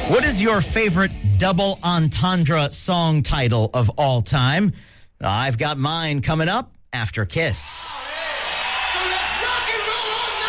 What is your favorite double entendre song title of all time? I've got mine coming up after Kiss. So let's rock and roll all